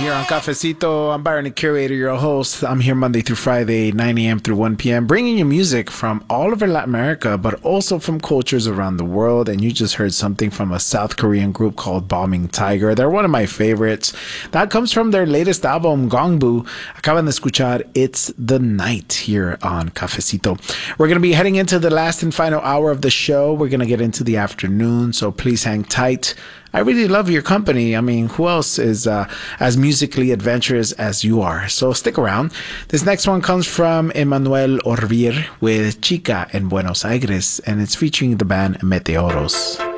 here on Cafecito. I'm Byron, the curator, your host. I'm here Monday through Friday, 9 a.m. through 1 p.m., bringing you music from all over Latin America, but also from cultures around the world. And you just heard something from a South Korean group called Bombing Tiger. They're one of my favorites. That comes from their latest album, Gongbu. Acaban de escuchar It's the Night here on Cafecito. We're going to be heading into the last and final hour of the show. We're going to get into the afternoon, so please hang tight. I really love your company. I mean, who else is as musically adventurous as you are? So stick around. This next one comes from Emmanuel Orvir with Chica en Buenos Aires, and it's featuring the band Meteoros.